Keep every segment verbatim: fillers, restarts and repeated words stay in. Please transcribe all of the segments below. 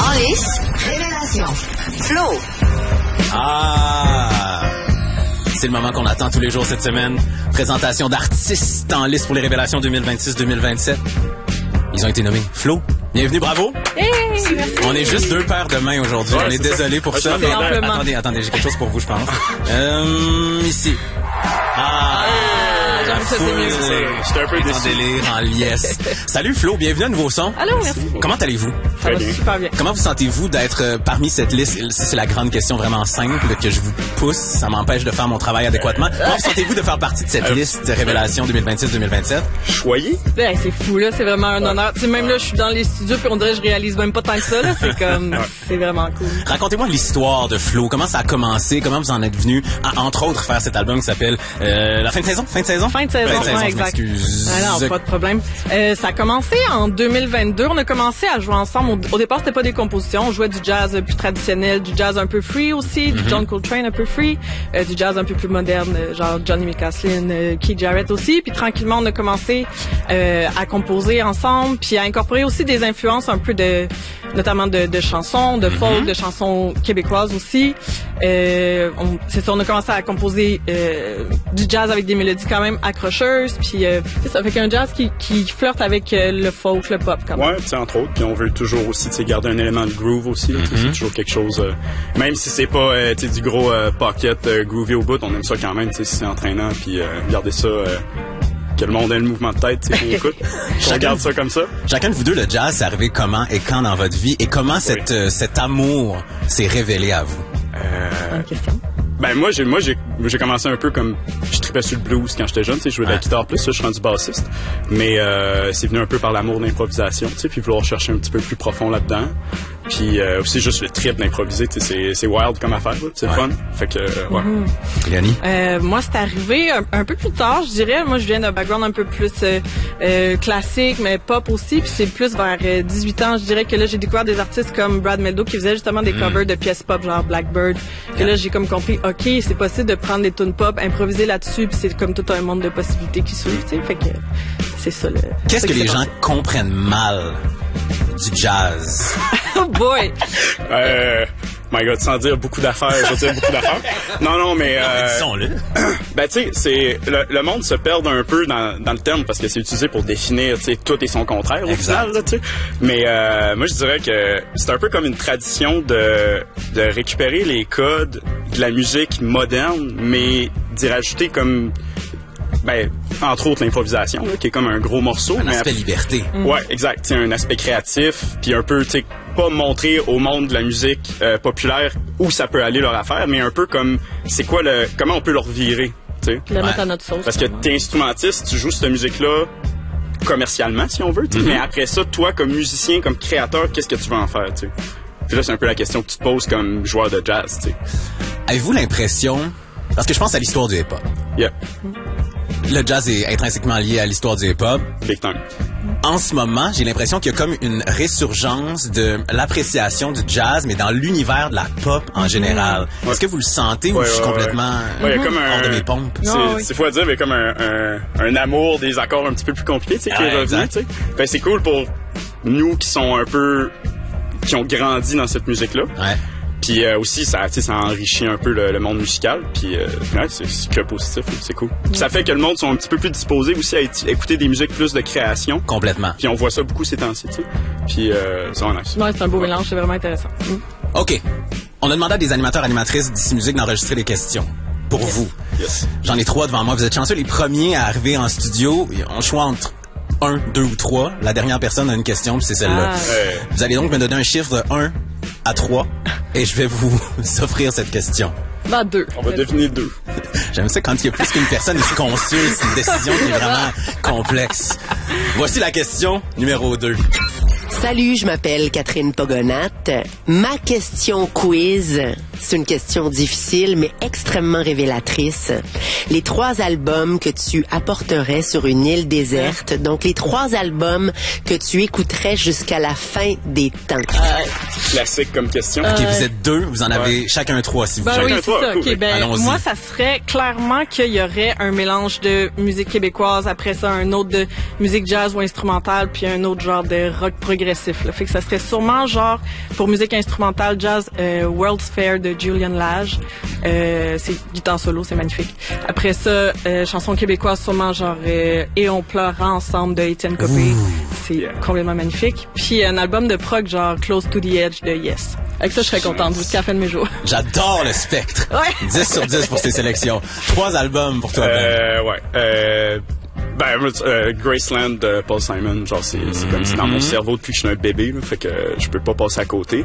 En lice, révélation. Flo. Ah! C'est le moment qu'on attend tous les jours cette semaine. Présentation d'artistes en lice pour les révélations deux mille vingt-six deux mille vingt-sept. Ils ont été nommés. Flo, bienvenue, bravo! Hey, merci. On est juste deux paires de mains aujourd'hui. Ouais, On est désolé pour ça. Mais attendez, attendez, j'ai quelque chose pour vous, je pense. euh, ici. Ah! J'aime ça, c'est mieux. J'étais un peu En déçu. délire, en liesse. Salut Flo, bienvenue à Nouveau Son. Allô, merci. Comment allez-vous? Ça va bien. super bien. Comment vous sentez-vous d'être euh, parmi cette liste? Ça, c'est la grande question vraiment simple que je vous pousse. Ça m'empêche de faire mon travail adéquatement. Comment vous sentez-vous de faire partie de cette Euh, liste de révélations deux mille vingt-six deux mille vingt-sept? Choyé? Ben, c'est fou, là. C'est vraiment un honneur. Tu sais, même là, je suis dans les studios puis on dirait que je réalise même pas tant que ça, là. C'est comme, c'est vraiment cool. Racontez-moi l'histoire de Flo. Comment ça a commencé? Comment vous en êtes venu à, entre autres, faire cet album qui s'appelle euh, La fin de saison? Fin de saison? Fin de saison, Fin de saison, ouais, je exact. m'excuse. Alors, pas de problème. Euh, ça a commencé en deux mille vingt-deux. On a commencé à jouer ensemble. Au, au départ, c'était pas des compositions. On jouait du jazz plus traditionnel, du jazz un peu free aussi, du John Coltrane un peu free, euh, du jazz un peu plus moderne, euh, genre Johnny McCaslin, euh, Keith Jarrett aussi. Puis tranquillement, on a commencé euh, à composer ensemble, puis à incorporer aussi des influences un peu de, notamment de, de chansons, de folk, de chansons québécoises aussi. Euh, on, c'est ça, on a commencé à composer euh, du jazz avec des mélodies quand même accrocheuses, puis euh, c'est ça, fait qu'un jazz qui, qui flirte avec euh, le folk, le pop quand même. Ouais, tu sais, entre autres. Puis on veut toujours aussi, tu sais, garder un élément de groove aussi. là, tu sais, C'est toujours quelque chose, euh, même si c'est pas, euh, tu sais, du gros euh, pocket euh, groovy au bout, on aime ça quand même, tu sais, si c'est entraînant, puis euh, garder ça, euh, que le monde ait le mouvement de tête, tu sais, qu'on écoute. On Chacun- garde ça comme ça. Chacun de vous deux, le jazz, c'est arrivé comment et quand dans votre vie? Et comment cette, euh, cet amour s'est révélé à vous? Bonne question. Ben moi j'ai moi j'ai j'ai commencé un peu comme je tripais sur le blues quand j'étais jeune, tu sais, je jouais de la Ouais. guitare plus, ça, je suis rendu bassiste. Mais euh, c'est venu un peu par l'amour de l'improvisation, tu sais, puis vouloir chercher un petit peu plus profond là-dedans. Puis euh, aussi juste le trip d'improviser, tu sais, c'est c'est wild comme affaire, là, c'est Ouais. fun. Fait que euh, ouais. Léonie? Euh, moi, c'est arrivé un, un peu plus tard, je dirais. Moi, je viens d'un background un peu plus euh, euh, classique, mais pop aussi. Puis c'est plus vers euh, dix-huit ans, je dirais que là, j'ai découvert des artistes comme Brad Meldo qui faisaient justement des covers de pièces pop, genre Blackbird. Et là, j'ai comme compris, OK, c'est possible de prendre des tunes pop, improviser là-dessus, puis c'est comme tout un monde de possibilités qui s'ouvre, tu sais. Fait que c'est ça le... Qu'est-ce ça que qui les s'est gens passé. comprennent mal du jazz? Oh boy! Euh, my God, sans dire beaucoup d'affaires, je veux dire beaucoup d'affaires. Non, non, mais euh, Disons-le. ben tu sais, c'est le, le monde se perd un peu dans, dans le terme parce que c'est utilisé pour définir, tu sais, tout et son contraire au Exact. final, là, tu sais. Mais euh, moi, je dirais que c'est un peu comme une tradition de de récupérer les codes de la musique moderne, mais d'y rajouter comme ben entre autres l'improvisation, là, qui est comme un gros morceau. Un mais aspect après- liberté. Ouais, exact. C'est un aspect créatif, puis un peu, tu sais, pas montrer au monde de la musique euh, populaire où ça peut aller leur affaire, mais un peu comme, c'est quoi le, comment on peut leur virer, tu sais. Puis le Ouais. mettre à notre sauce. Parce que t'es instrumentiste, tu joues cette musique-là commercialement, si on veut, tu sais. Mais après ça, toi, comme musicien, comme créateur, qu'est-ce que tu vas en faire, tu sais. Puis là, c'est un peu la question que tu te poses comme joueur de jazz, tu sais. Avez-vous l'impression... Parce que je pense à l'histoire du hip-hop. Yeah, Le jazz est intrinsèquement lié à l'histoire du hip-hop. big time. En ce moment, j'ai l'impression qu'il y a comme une résurgence de l'appréciation du jazz, mais dans l'univers de la pop en général. Ouais. Est-ce que vous le sentez ou Ouais, je suis ouais, complètement Ouais, il y a comme un, hors de mes pompes? C'est, Non, oui. c'est fou à dire, mais comme un, un, un amour des accords un petit peu plus compliqués, tu sais, qui Ouais, est revenu, exact. tu sais. Ben, c'est cool pour nous qui sont un peu, qui ont grandi dans cette musique-là. Ouais. Puis euh, aussi, ça, tu sais, ça enrichit un peu le, le monde musical. Puis euh, ouais, c'est, c'est que positif, c'est cool. Puis ça fait que le monde sont un petit peu plus disposés aussi à éti- écouter des musiques plus de création. Complètement. Puis on voit ça beaucoup ces temps-ci, tu sais. Puis euh, c'est vraiment nice. Ouais, c'est un beau mélange, c'est vraiment intéressant. Mm. OK. On a demandé à des animateurs animatrices d'ici musique d'enregistrer des questions. Pour vous. Yes. J'en ai trois devant moi. Vous êtes chanceux. Les premiers à arriver en studio, on choisit entre un, deux ou trois. La dernière personne a une question, puis c'est celle-là. Ah. Euh, Vous allez donc me donner un chiffre de un à trois et je vais vous offrir cette question. Dans deux. on va deviner deux. J'aime ça quand il y a plus qu'une personne qui se consulte. C'est une décision qui est vraiment complexe. Voici la question numéro deux. Salut, je m'appelle Catherine Pogonat. Ma question quiz. C'est une question difficile, mais extrêmement révélatrice. Les trois albums que tu apporterais sur une île déserte, donc les trois albums que tu écouterais jusqu'à la fin des temps. Euh, classique comme question. OK, vous êtes deux, vous en avez ouais. chacun trois, si vous ben voulez. Oui, c'est ça. Okay, ben, moi, ça serait clairement qu'il y aurait un mélange de musique québécoise, après ça, un autre de musique jazz ou instrumentale, puis un autre genre de rock progressif. Là. Fait que ça serait sûrement genre, pour musique instrumentale, jazz, euh, World's Fair de Julian Lage. Euh, c'est guitare solo, c'est magnifique. Après ça, euh, chanson québécoise, sûrement genre euh, Et on pleurera ensemble de Étienne Copé. Ouh. C'est yeah. complètement magnifique. Puis un album de prog genre Close to the Edge de Yes. Avec ça, je serais contente jusqu'à la fin de mes jours. J'adore le spectre. Ouais. dix sur dix pour ces sélections. Trois albums pour toi, Ben. Euh, ouais. Euh, ben, euh, Graceland de Paul Simon, genre, c'est, c'est mm-hmm. comme c'est dans mon cerveau depuis que je suis un bébé, là, fait que je peux pas passer à côté.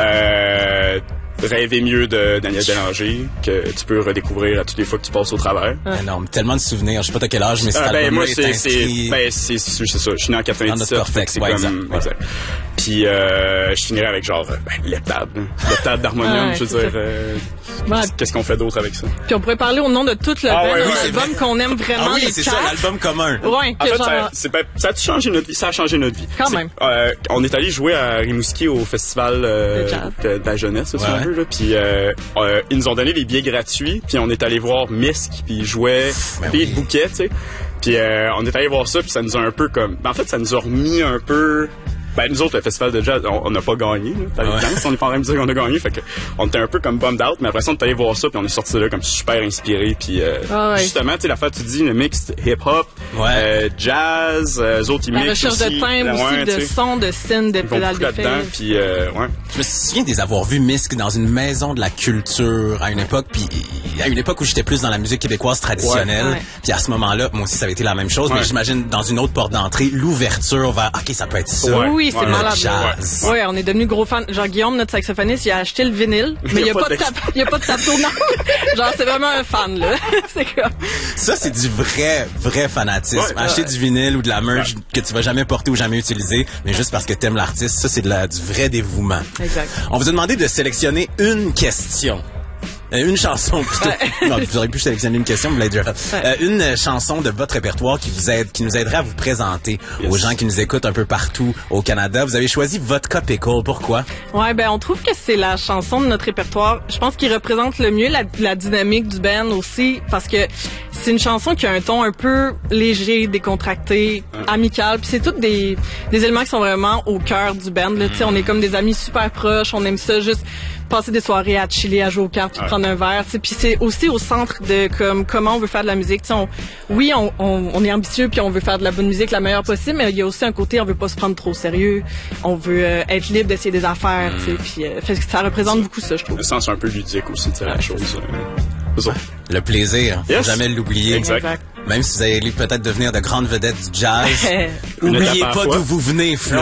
Euh, Rêver mieux de Daniel Bélanger, que tu peux redécouvrir à toutes les fois que tu passes au travers. Ah. Énorme, tellement de souvenirs. Je sais pas à quel âge, mais cet ah, ben, album-là moi, est c'est, inscrit... c'est, ben, c'est, c'est, c'est ça. Je suis né en quatre-vingt-dix-sept, fait que c'est ouais, comme... exact. exact. Ouais. Puis, euh, je finirais avec genre, ben, l'éptade. L'éptade d'harmonium, ouais, je veux dire... Euh, ouais. Qu'est-ce qu'on fait d'autre avec ça? Puis on pourrait parler au nom de tout le ah, ouais, oui, album qu'on aime vraiment. Ah oui, les c'est quatre. ça, l'album commun. Ouais, en fait, genre... ça, c'est, ben, ça a changé notre vie. Ça a changé notre vie. Quand c'est, même. Euh, on est allé jouer à Rimouski au festival euh, de, de la jeunesse, ouais. un peu, là. Puis euh, euh, ils nous ont donné des billets gratuits. Puis on est allé voir Misk. Puis ils jouaient ben des oui. bouquets, tu sais. Puis euh, on est allé voir ça. Puis ça nous a un peu comme... En fait, ça nous a remis un peu... Ben, nous autres, le festival de jazz, on n'a pas gagné, là. Ouais. On n'est pas en train de dire qu'on a gagné, fait que on était un peu comme bummed out, mais après ça, on est allé voir ça, puis on est sorti de là comme super inspiré, puis euh, ah ouais. justement, tu sais, l'affaire, tu dis, le mix hip-hop, ouais. euh, jazz, euh, eux autres, ils la mixent recherche aussi. de timbre aussi, ouais, de son, de scène, de pédales d'effet. Puis, euh, ouais. Je me souviens de les avoir vus Misk dans une maison de la culture à une époque, puis à une époque où j'étais plus dans la musique québécoise traditionnelle, ouais. Ouais. Puis à ce moment-là, moi aussi, ça avait été la même chose, ouais. mais j'imagine dans une autre porte d'entrée, l'ouverture vers, OK, ça peut être ça. Ouais. Oui, c'est ouais. malade. Jazz. Ouais, on est devenu gros fans. Genre, Guillaume, notre saxophoniste, il a acheté le vinyle, mais il n'y a, a pas de tap- il y a pas de tableau, non. Genre, c'est vraiment un fan, là. C'est comme... Ça, c'est du vrai, vrai fanatisme. Ouais, Acheter ouais. du vinyle ou de la merch ouais. que tu vas jamais porter ou jamais utiliser, mais juste parce que t'aimes l'artiste, ça, c'est de la, du vrai dévouement. Exact. On vous a demandé de sélectionner une question. Une chanson plutôt. Ouais. Non, vous auriez pu sélectionner une question, vous l'avez déjà fait. Ouais. Euh, une chanson de votre répertoire qui vous aide, qui nous aiderait à vous présenter yes. aux gens qui nous écoutent un peu partout au Canada. Vous avez choisi Vodka Pickle. Pourquoi? Ouais, ben on trouve que c'est la chanson de notre répertoire. Je pense qu'il représente le mieux la, la dynamique du band aussi, parce que c'est une chanson qui a un ton un peu léger, décontracté, ouais. amical. Puis c'est toutes des des éléments qui sont vraiment au cœur du band. Là, tu sais, on est comme des amis super proches. On aime ça juste passer des soirées à chiller, à jouer aux cartes, puis ouais. prendre un verre. Puis c'est aussi au centre de comme comment on veut faire de la musique. On, oui, on, on, on est ambitieux puis on veut faire de la bonne musique la meilleure possible, mais il y a aussi un côté on veut pas se prendre trop au sérieux. On veut euh, être libre d'essayer des affaires. Mm. Puis euh, ça représente beaucoup ça, je trouve. Le sens un peu ludique aussi, c'est ouais. la chose. Euh, le plaisir, yes. faut jamais l'oublier. Exact. exact. Même si vous allez peut-être devenir de grandes vedettes du jazz, n'oubliez pas d'où vous venez, Flo.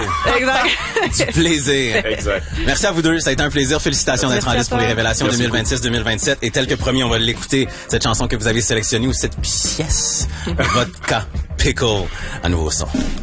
Exact. Du plaisir. Exact. Merci à vous deux, ça a été un plaisir. Félicitations d'être en liste pour les révélations deux mille vingt-six deux mille vingt-sept. Et tel que promis, on va l'écouter, cette chanson que vous avez sélectionnée ou cette pièce, Vodka Pickle, à nouveau son.